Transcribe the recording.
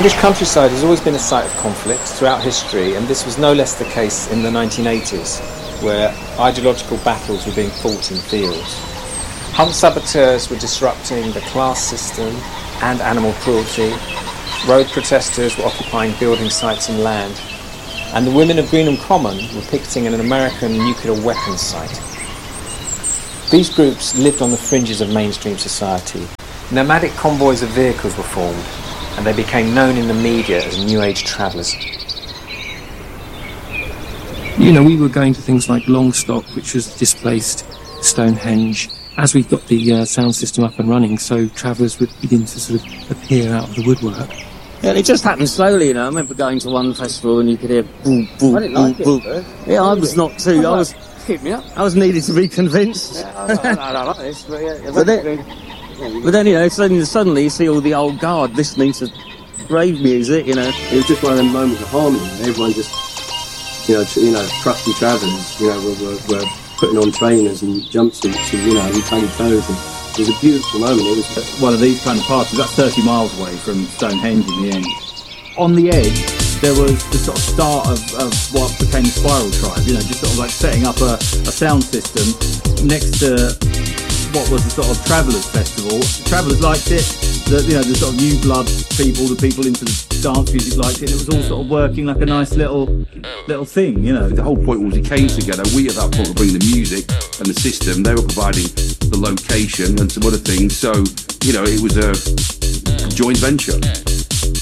British countryside has always been a site of conflict throughout history, and this was no less the case in the 1980s, where ideological battles were being fought in fields. Hunt saboteurs were disrupting the class system and animal cruelty. Road protesters were occupying building sites and land. And the women of Greenham Common were picketing an American nuclear weapons site. These groups lived on the fringes of mainstream society. Nomadic convoys of vehicles were formed, and they became known in the media as New Age travellers. You know, we were going to things like Longstock, which was displaced Stonehenge. As we got the sound system up and running, so travellers would begin to sort of appear out of the woodwork. Yeah, it just happened slowly, you know. I remember going to one festival and you could hear boom, boom, I didn't like boom, it, boom. Yeah, I was not too. Keep me up. I was needed to be convinced. Yeah, I don't like this, but yeah. But then, you know, suddenly you see all the old guard listening to rave music, you know. It was just one of them moments of harmony. Everyone just, trusty travellers, were putting on trainers and jumpsuits and tiny clothes. And it was a beautiful moment. It was one of these kind of parties. That's 30 miles away from Stonehenge in the end. On the edge, there was the sort of start of what became Spiral Tribe. Just sort of like setting up a sound system next to what was the sort of Travellers Festival. Travellers liked it. The sort of new blood people, the people into the dance music liked it. It was all sort of working like a nice little thing, The whole point was it came together. We at that point were bringing the music and the system. They were providing the location and some other things. So, it was a joint venture.